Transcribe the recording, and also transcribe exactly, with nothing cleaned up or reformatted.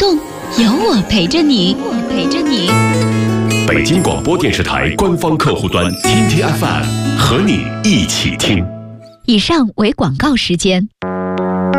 动，有我陪着你，我陪着你。 北京广播电视台官方客户端听听 F M， 和你一起听。 以上为广告时间。